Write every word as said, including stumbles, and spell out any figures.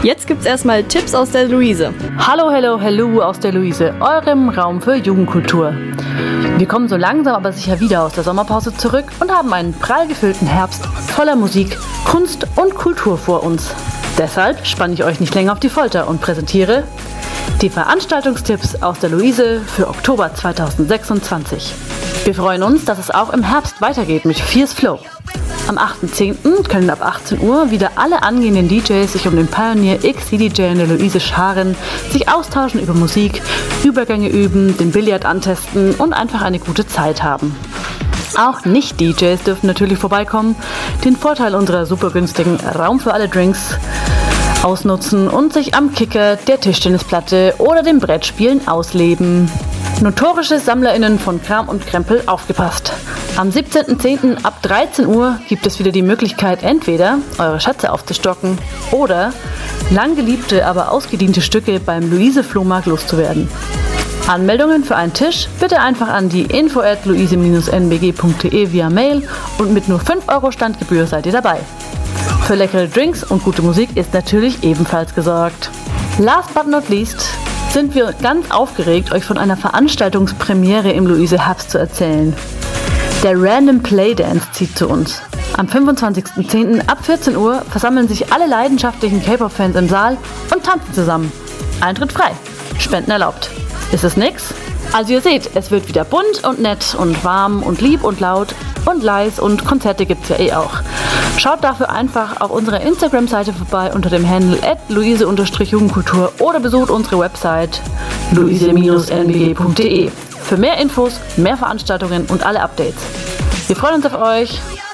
Jetzt gibt's erstmal Tipps aus der Luise. Hallo, hello, hello aus der Luise, eurem Raum für Jugendkultur. Wir kommen so langsam aber sicher wieder aus der Sommerpause zurück und haben einen prall gefüllten Herbst voller Musik, Kunst und Kultur vor uns. Deshalb spanne ich euch nicht länger auf die Folter und präsentiere die Veranstaltungstipps aus der Luise für Oktober zweitausendsechsundzwanzig. Wir freuen uns, dass es auch im Herbst weitergeht mit Fierce Flow. Am achten zehnten können ab achtzehn Uhr wieder alle angehenden D Js sich um den Pioneer X C D J in der Luise scharen, sich austauschen über Musik, Übergänge üben, den Billard antesten und einfach eine gute Zeit haben. Auch Nicht-D Js dürfen natürlich vorbeikommen, den Vorteil unserer super günstigen Raum für alle Drinks ausnutzen und sich am Kicker, der Tischtennisplatte oder dem Brettspielen ausleben. Notorische SammlerInnen von Kram und Krempel, aufgepasst! Am siebzehnten zehnten ab dreizehn Uhr gibt es wieder die Möglichkeit, entweder eure Schätze aufzustocken oder lang geliebte, aber ausgediente Stücke beim Luise-Flohmarkt loszuwerden. Anmeldungen für einen Tisch bitte einfach an die info at luise n b g punkt d e via Mail und mit nur fünf Euro Standgebühr seid ihr dabei. Für leckere Drinks und gute Musik ist natürlich ebenfalls gesorgt. Last but not least sind wir ganz aufgeregt, euch von einer Veranstaltungspremiere im Luise Herbst zu erzählen. Der Random Playdance zieht zu uns. Am fünfundzwanzigsten zehnten ab vierzehn Uhr versammeln sich alle leidenschaftlichen K-Pop-Fans im Saal und tanzen zusammen. Eintritt frei, Spenden erlaubt. Ist es nix? Also ihr seht, es wird wieder bunt und nett und warm und lieb und laut und leis und Konzerte gibt's ja eh auch. Schaut dafür einfach auf unserer Instagram-Seite vorbei unter dem Handle at luise jugendkultur oder besucht unsere Website luise n b g punkt d e für mehr Infos, mehr Veranstaltungen und alle Updates. Wir freuen uns auf euch!